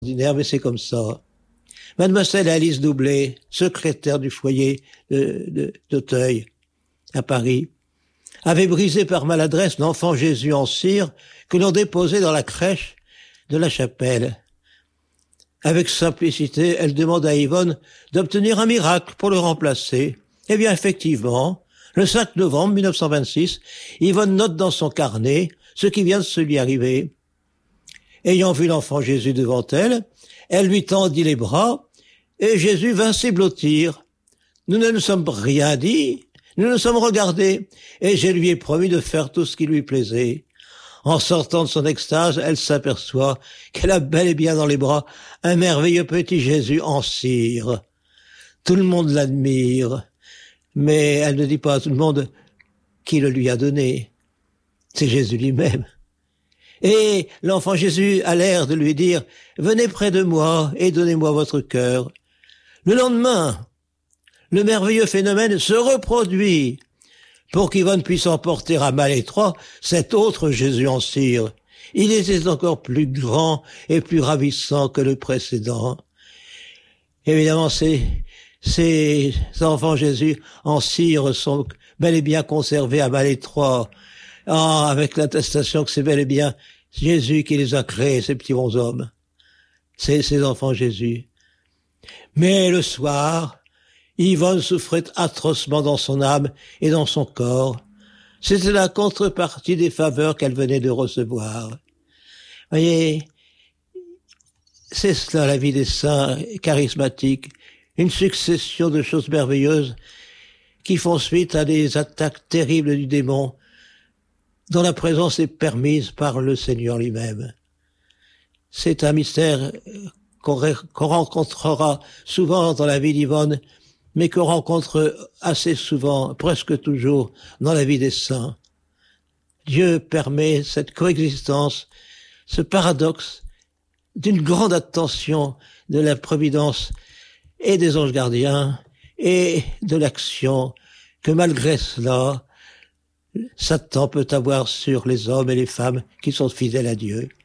ordinaire, mais c'est comme ça. Mademoiselle Alice Doublet, secrétaire du foyer d'Auteuil, à Paris, avait brisé par maladresse l'enfant Jésus en cire que l'on déposait dans la crèche de la chapelle. Avec simplicité, elle demande à Yvonne d'obtenir un miracle pour le remplacer. Eh bien, effectivement, le 5 novembre 1926, Yvonne note dans son carnet ce qui vient de se lui arriver. Ayant vu l'enfant Jésus devant elle, elle lui tendit les bras et Jésus vint s'y blottir. Nous ne nous sommes rien dit, nous nous sommes regardés et je lui ai promis de faire tout ce qui lui plaisait. En sortant de son extase, elle s'aperçoit qu'elle a bel et bien dans les bras un merveilleux petit Jésus en cire. Tout le monde l'admire, mais elle ne dit pas à tout le monde qui le lui a donné. C'est Jésus lui-même. Et l'enfant Jésus a l'air de lui dire « Venez près de moi et donnez-moi votre cœur ». Le lendemain, le merveilleux phénomène se reproduit pour qu'Yvonne puisse emporter à Malétroit cet autre Jésus en cire. Il était encore plus grand et plus ravissant que le précédent. Évidemment, ces enfants Jésus en cire sont bel et bien conservés à Malétroit, avec l'attestation que c'est bel et bien Jésus qui les a créés, ces petits bonshommes. C'est ces enfants Jésus. Mais le soir, Yvonne souffrait atrocement dans son âme et dans son corps. C'était la contrepartie des faveurs qu'elle venait de recevoir. Voyez, c'est cela la vie des saints charismatiques, une succession de choses merveilleuses qui font suite à des attaques terribles du démon, dont la présence est permise par le Seigneur lui-même. C'est un mystère qu'on rencontrera souvent dans la vie d'Yvonne, mais qu'on rencontre assez souvent, presque toujours, dans la vie des saints. Dieu permet cette coexistence, ce paradoxe d'une grande attention de la providence et des anges gardiens et de l'action que malgré cela, Satan peut avoir sur les hommes et les femmes qui sont fidèles à Dieu.